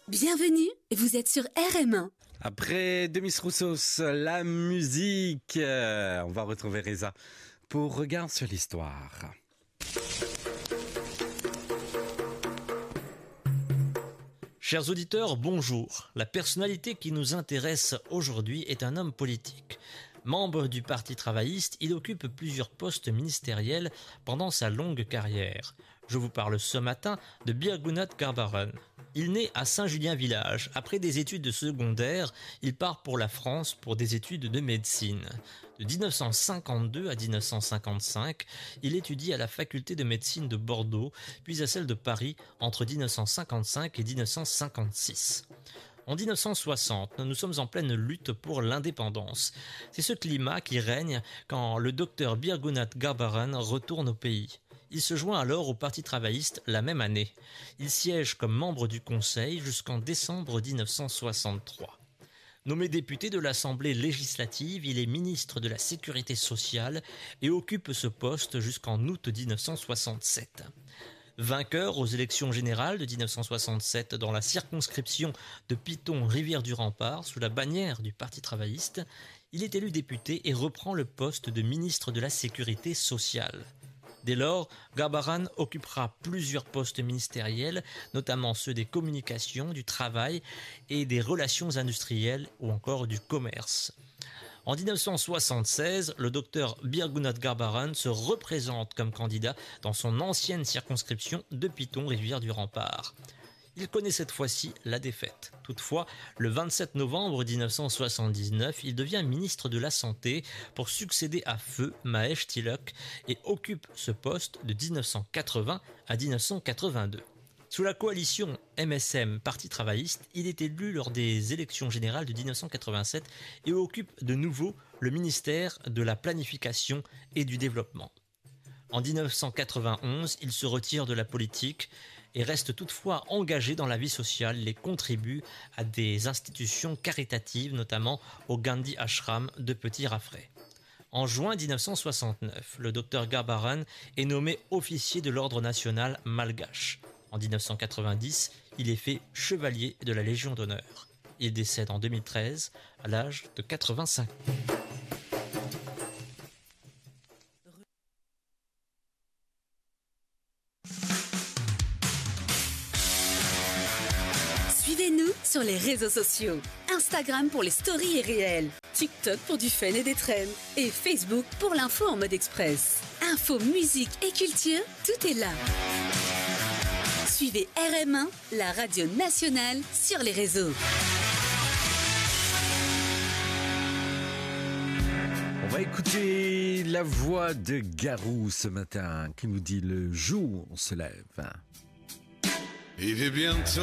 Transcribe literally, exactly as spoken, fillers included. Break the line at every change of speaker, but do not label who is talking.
Bienvenue, vous êtes sur R M un.
Après Demis Roussos, la musique, euh, on va retrouver Reza pour Regard sur l'histoire.
Chers auditeurs, bonjour. La personnalité qui nous intéresse aujourd'hui est un homme politique. Membre du Parti travailliste, il occupe plusieurs postes ministériels pendant sa longue carrière. Je vous parle ce matin de Birgunat Garbarun. Il naît à Saint-Julien-Village. Après des études de secondaire, il part pour la France pour des études de médecine. De dix-neuf cent cinquante-deux à dix-neuf cent cinquante-cinq, il étudie à la faculté de médecine de Bordeaux, puis à celle de Paris entre dix-neuf cent cinquante-cinq et dix-neuf cent cinquante-six. En dix-neuf cent soixante, nous sommes en pleine lutte pour l'indépendance. C'est ce climat qui règne quand le docteur Birgunat Garbarun retourne au pays. Il se joint alors au Parti travailliste la même année. Il siège comme membre du Conseil jusqu'en décembre dix-neuf cent soixante-trois. Nommé député de l'Assemblée législative, il est ministre de la Sécurité sociale et occupe ce poste jusqu'en août dix-neuf cent soixante-sept. Vainqueur aux élections générales de dix-neuf cent soixante-sept dans la circonscription de Piton-Rivière-du-Rempart sous la bannière du Parti travailliste, il est élu député et reprend le poste de ministre de la Sécurité sociale. Dès lors, Garbarun occupera plusieurs postes ministériels, notamment ceux des communications, du travail et des relations industrielles ou encore du commerce. En dix-neuf cent soixante-seize, le docteur Birgunat Garbarun se représente comme candidat dans son ancienne circonscription de Piton-Rivière-du-Rempart. Il connaît cette fois-ci la défaite. Toutefois, le vingt-sept novembre dix-neuf cent soixante-dix-neuf, il devient ministre de la Santé pour succéder à feu Mahesh Tilok et occupe ce poste de dix-neuf cent quatre-vingts à dix-neuf cent quatre-vingt-deux. Sous la coalition M S M Parti travailliste, il est élu lors des élections générales de dix-neuf cent quatre-vingt-sept et occupe de nouveau le ministère de la Planification et du Développement. En dix-neuf cent quatre-vingt-onze, il se retire de la politique et reste toutefois engagé dans la vie sociale. Il contribue à des institutions caritatives, notamment au Gandhi Ashram de Petit-Raffray. En juin dix-neuf cent soixante-neuf, le docteur Garbarun est nommé officier de l'ordre national malgache. En dix-neuf cent quatre-vingt-dix, il est fait chevalier de la Légion d'honneur. Il décède en deux mille treize à l'âge de quatre-vingt-cinq ans.
Suivez-nous sur les réseaux sociaux. Instagram pour les stories et réels. TikTok pour du fun et des trends. Et Facebook pour l'info en mode express. Info, musique et culture, tout est là. Suivez R M un, la radio nationale, sur les réseaux.
On va écouter la voix de Garou ce matin qui nous dit le jour on se lève.
Il est bientôt